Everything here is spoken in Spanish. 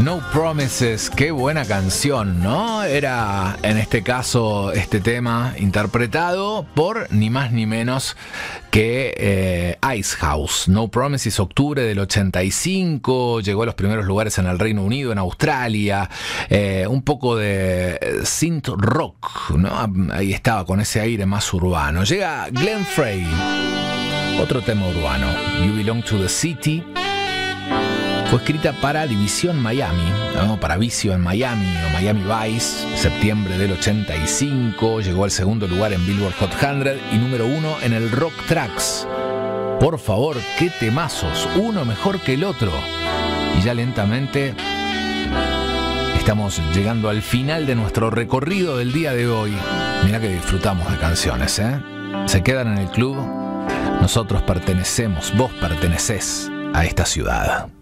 No Promises, qué buena canción, ¿no? Era, en este caso, este tema interpretado por ni más ni menos que Icehouse. No Promises, octubre del 85, llegó a los primeros lugares en el Reino Unido, en Australia, un poco de synth rock, ¿no? Ahí estaba, con ese aire más urbano. Llega Glenn Frey, otro tema urbano, You Belong to the City. Fue escrita para División Miami, ¿no? Para Vicio en Miami o Miami Vice, septiembre del 85. Llegó al segundo lugar en Billboard Hot 100 y número 1 en el Rock Tracks. Por favor, qué temazos, uno mejor que el otro. Y ya lentamente estamos llegando al final de nuestro recorrido del día de hoy. Mirá que disfrutamos de canciones, ¿eh? Se quedan en el club. Nosotros pertenecemos, vos pertenecés a esta ciudad.